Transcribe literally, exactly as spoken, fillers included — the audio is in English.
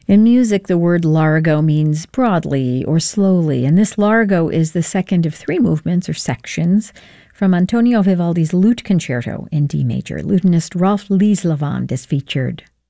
In music, the word largo means broadly or slowly, and this largo is the second of three movements or sections from Antonio Vivaldi's Lute Concerto in D major. Lutenist Rolf Lieslavand is featured.